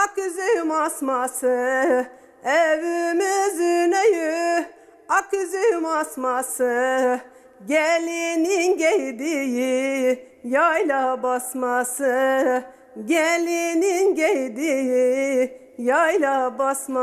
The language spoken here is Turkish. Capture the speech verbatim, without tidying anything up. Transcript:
ak üzüm asması, evimizin öyü, ak üzüm asması, gelinin giydiği yayla basması, gelinin giydiği yayla basması.